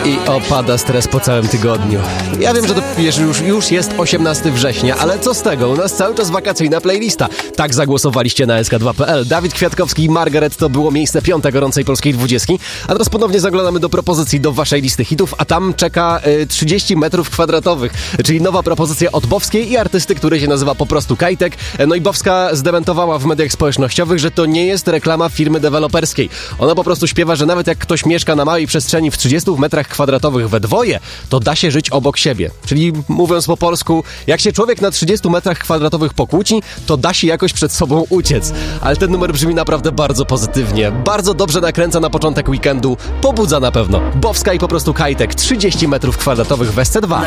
I opada stres po całym tygodniu. Ja wiem, że to już jest 18 września, ale co z tego? U nas cały czas wakacyjna playlista. Tak zagłosowaliście na sk2.pl. Dawid Kwiatkowski i Margaret to było miejsce 5 gorącej polskiej 20. A teraz ponownie zaglądamy do propozycji do waszej listy hitów, a tam czeka 30 metrów kwadratowych, czyli nowa propozycja od Bowskiej i artysty, który się nazywa po prostu Kajtek. No i Bowska zdementowała w mediach społecznościowych, że to nie jest reklama firmy deweloperskiej. Ona po prostu śpiewa, że nawet jak ktoś mieszka na małej przestrzeni w 30 metrach kwadratowych we dwoje, to da się żyć obok siebie. Czyli mówiąc po polsku, jak się człowiek na 30 metrach kwadratowych pokłóci, to da się jakoś przed sobą uciec. Ale ten numer brzmi naprawdę bardzo pozytywnie. Bardzo dobrze nakręca na początek weekendu. Pobudza na pewno. Bowska i po prostu Kajtek. 30 metrów kwadratowych w SC2.